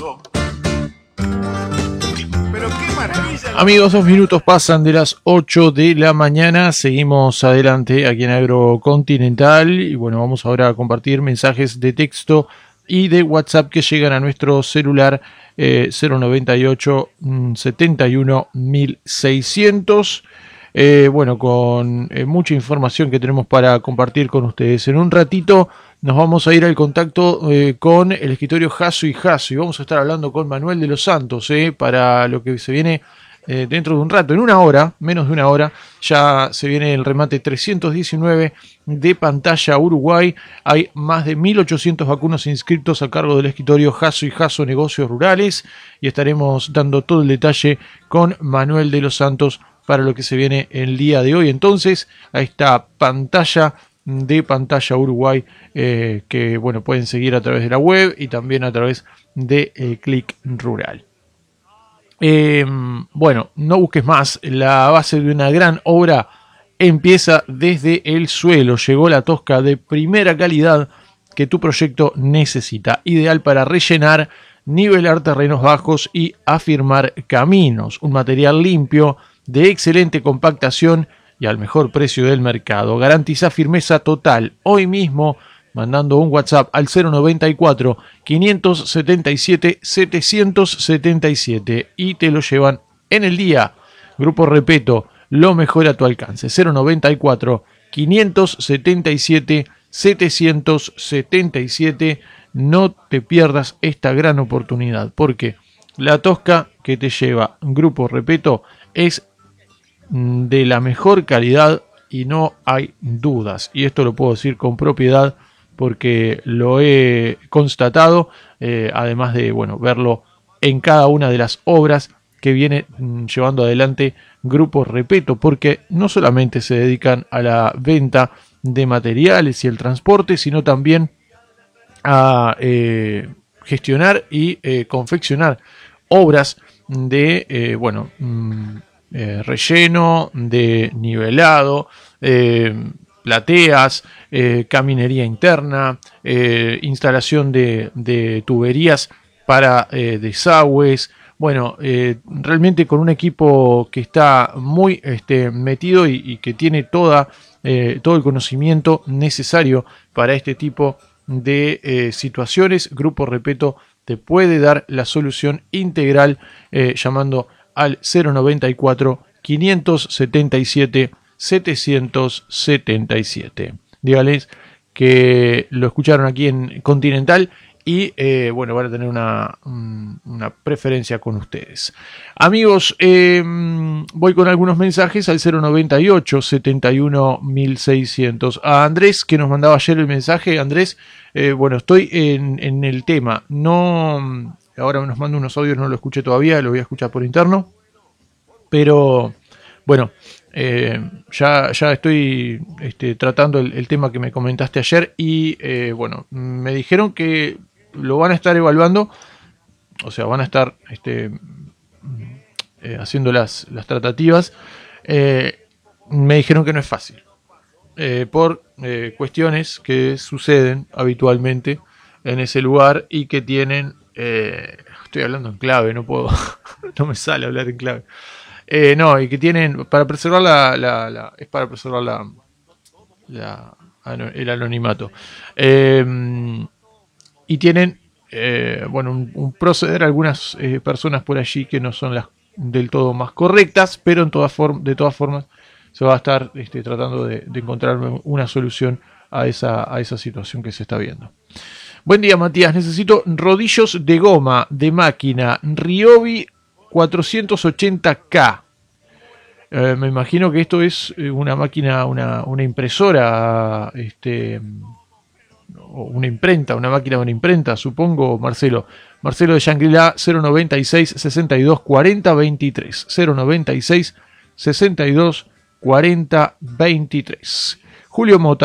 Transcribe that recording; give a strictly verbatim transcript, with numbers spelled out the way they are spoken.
Pero qué maravilla. Amigos, dos minutos pasan de las ocho de la mañana. Seguimos adelante aquí en Agrocontinental. Y bueno, vamos ahora a compartir mensajes de texto y de WhatsApp que llegan a nuestro celular eh, cero noventa y ocho setenta y uno mil seiscientos. Eh, bueno, con eh, mucha información que tenemos para compartir con ustedes. En un ratito nos vamos a ir al contacto eh, con el escritorio Jasso y Jasso y vamos a estar hablando con Manuel de los Santos eh, para lo que se viene eh, dentro de un rato. En una hora, menos de una hora, ya se viene el remate trescientos diecinueve de Pantalla Uruguay. Hay más de mil ochocientos vacunos inscritos a cargo del escritorio Jasso y Jasso Negocios Rurales y estaremos dando todo el detalle con Manuel de los Santos para lo que se viene el día de hoy. Entonces, a esta pantalla de Pantalla Uruguay eh, que bueno, pueden seguir a través de la web y también a través de eh, Click Rural. Eh, bueno, no busques más. La base de una gran obra empieza desde el suelo. Llegó la tosca de primera calidad que tu proyecto necesita, ideal para rellenar, nivelar terrenos bajos y afirmar caminos. Un material limpio, de excelente compactación y al mejor precio del mercado. Garantiza firmeza total hoy mismo mandando un WhatsApp al cero noventa y cuatro quinientos setenta y siete setecientos setenta y siete y te lo llevan en el día. Grupo Repeto, lo mejor a tu alcance. cero noventa y cuatro quinientos setenta y siete setecientos setenta y siete. No te pierdas esta gran oportunidad porque la tosca que te lleva Grupo Repeto es de la mejor calidad y no hay dudas, y esto lo puedo decir con propiedad porque lo he constatado, eh, además de bueno, verlo en cada una de las obras que viene mm, llevando adelante Grupo Repeto, porque no solamente se dedican a la venta de materiales y el transporte, sino también a eh, gestionar y eh, confeccionar obras de eh, bueno mm, Eh, relleno, de nivelado, eh, plateas, eh, caminería interna, eh, instalación de, de tuberías para eh, desagües. Bueno, eh, realmente con un equipo que está muy este, metido y, y que tiene toda, eh, todo el conocimiento necesario para este tipo de eh, situaciones. Grupo Repeto te puede dar la solución integral eh, llamando al cero noventa y cuatro quinientos setenta y siete setecientos setenta y siete. Dígales que lo escucharon aquí en Continental y eh, bueno, van a tener una, una preferencia con ustedes. Amigos, eh, voy con algunos mensajes al cero noventa y ocho setenta y uno mil seiscientos. A Andrés, que nos mandaba ayer el mensaje. Andrés, eh, bueno, estoy en, en el tema. No... Ahora nos manda unos audios, no lo escuché todavía, lo voy a escuchar por interno. Pero, bueno, eh, ya, ya estoy este, tratando el, el tema que me comentaste ayer. Y, eh, bueno, me dijeron que lo van a estar evaluando. O sea, van a estar este, eh, haciendo las, las tratativas. Eh, me dijeron que no es fácil. Eh, por eh, cuestiones que suceden habitualmente en ese lugar y que tienen... Eh, estoy hablando en clave, no puedo, no me sale hablar en clave. Eh, no, y que tienen, para preservar la, la, la es para preservar la, la el anonimato. Eh, y tienen, eh, bueno, un, un proceder algunas eh, personas por allí que no son las del todo más correctas, pero en todas form, de todas formas se va a estar este, tratando de, de encontrar una solución a esa, a esa situación que se está viendo. Buen día, Matías. Necesito rodillos de goma de máquina Ryobi cuatrocientos ochenta K. Eh, me imagino que esto es una máquina, una, una impresora, este, o una imprenta, una máquina de una imprenta, supongo, Marcelo. Marcelo de Shangri-La, cero noventa y seis sesenta y dos cuarenta veintitrés. cero noventa y seis sesenta y dos cuarenta veintitrés. Julio Mota.